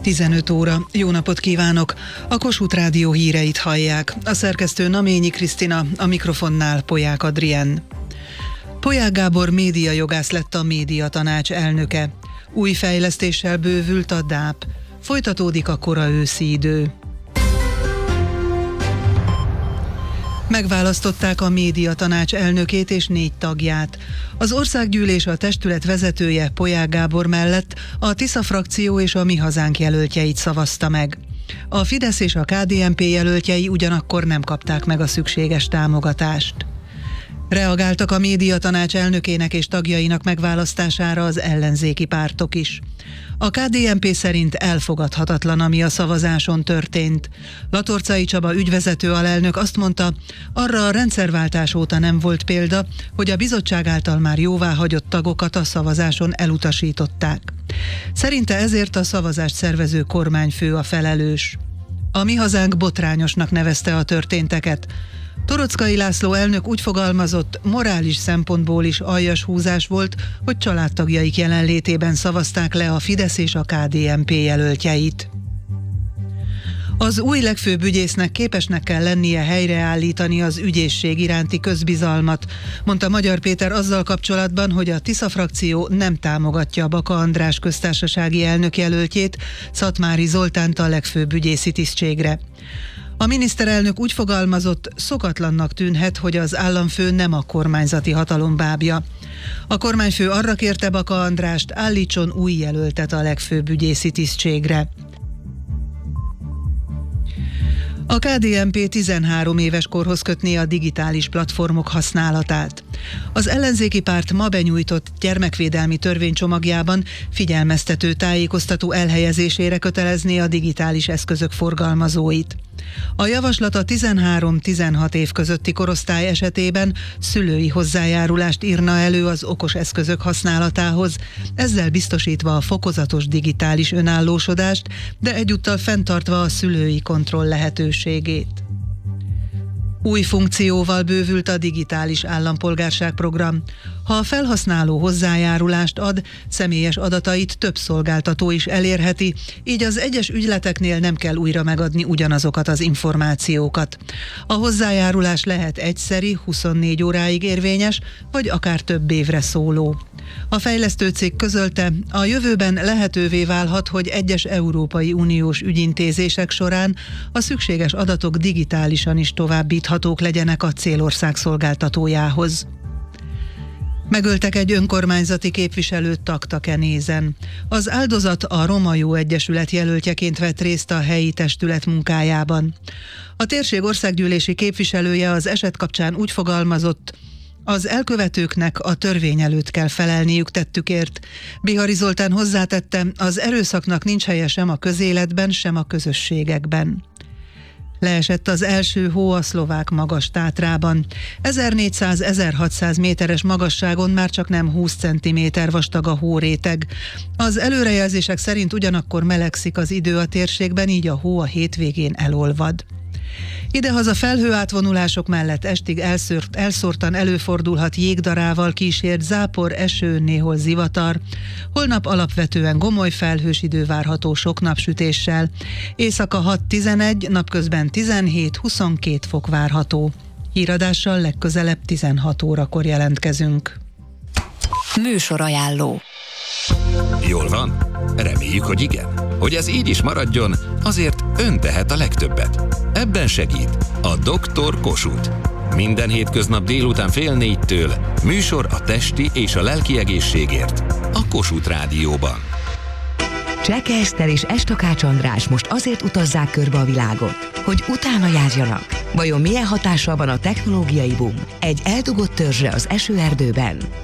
15 óra. Jó napot kívánok! A Kossuth Rádió híreit hallják. A szerkesztő Naményi Krisztina, a mikrofonnál Polyák Adrien. Polyák Gábor médiajogász lett a Médiatanács elnöke. Új fejlesztéssel bővült a DÁP. Folytatódik a kora őszi idő. Megválasztották a Médiatanács elnökét és 4 tagját. Az országgyűlés a testület vezetője Polyák Gábor mellett a Tisza frakció és a Mi Hazánk jelöltjeit szavazta meg. A Fidesz és a KDNP jelöltjei ugyanakkor nem kapták meg a szükséges támogatást. Reagáltak a Médiatanács elnökének és tagjainak megválasztására az ellenzéki pártok is. A KDNP szerint elfogadhatatlan, ami a szavazáson történt. Latorcai Csaba ügyvezető alelnök azt mondta, arra a rendszerváltás óta nem volt példa, hogy a bizottság által már jóváhagyott tagokat a szavazáson elutasították. Szerinte ezért a szavazást szervező kormányfő a felelős. A Mi Hazánk botrányosnak nevezte a történteket. Toroczkai László elnök úgy fogalmazott, morális szempontból is aljas húzás volt, hogy családtagjaik jelenlétében szavazták le a Fidesz és a KDNP jelöltjeit. Az új legfőbb ügyésznek képesnek kell lennie helyreállítani az ügyészség iránti közbizalmat, mondta Magyar Péter azzal kapcsolatban, hogy a Tisza frakció nem támogatja Baka András köztársasági elnök jelöltjét, Szatmári Zoltánt a legfőbb ügyészi tisztségre. A miniszterelnök úgy fogalmazott, szokatlannak tűnhet, hogy az államfő nem a kormányzati hatalom bábja. A kormányfő arra kérte Baka Andrást, állítson új jelöltet a legfőbb ügyészi tisztségre. A KDNP 13 éves korhoz kötné a digitális platformok használatát. Az ellenzéki párt ma benyújtott gyermekvédelmi törvénycsomagjában figyelmeztető tájékoztató elhelyezésére kötelezné a digitális eszközök forgalmazóit. A javaslat a 13-16 év közötti korosztály esetében szülői hozzájárulást írna elő az okos eszközök használatához, ezzel biztosítva a fokozatos digitális önállósodást, de egyúttal fenntartva a szülői kontroll lehetőségét. Új funkcióval bővült a digitális állampolgárság program. Ha a felhasználó hozzájárulást ad, személyes adatait több szolgáltató is elérheti, így az egyes ügyleteknél nem kell újra megadni ugyanazokat az információkat. A hozzájárulás lehet egyszeri, 24 óráig érvényes, vagy akár több évre szóló. A fejlesztő cég közölte, a jövőben lehetővé válhat, hogy egyes Európai Uniós ügyintézések során a szükséges adatok digitálisan is továbbíthatók legyenek a célország szolgáltatójához. Megöltek egy önkormányzati képviselőt Taktakenézen. Az áldozat a Roma Jó Egyesület jelöltjeként vett részt a helyi testület munkájában. A térség országgyűlési képviselője az eset kapcsán úgy fogalmazott, az elkövetőknek a törvény előtt kell felelniük tettükért. Bihari Zoltán hozzátette, az erőszaknak nincs helye sem a közéletben, sem a közösségekben. Leesett az első hó a szlovák Magas-Tátrában. 1400-1600 méteres magasságon már csak nem 20 cm vastag a hóréteg. Az előrejelzések szerint ugyanakkor melegszik az idő a térségben, így a hó a hétvégén elolvad. Idehaza felhőátvonulások mellett estig elszórtan előfordulhat jégdarával kísért zápor, eső, néhol zivatar. Holnap alapvetően gomoly felhős idő várható sok napsütéssel. Éjszaka 6-11, napközben 17-22 fok várható. Híradással legközelebb 16 órakor jelentkezünk. Műsorajánló. Jól van? Reméljük, hogy igen. Hogy ez így is maradjon, azért ön tehet a legtöbbet. Ebben segít a Dr. Kossuth. Minden hétköznap délután 3:30 műsor a testi és a lelki egészségért a Kossuth Rádióban. Cseke Eszter és Estakács András most azért utazzák körbe a világot, hogy utána járjanak. Vajon milyen hatással van a technológiai boom egy eldugott törzsre az esőerdőben?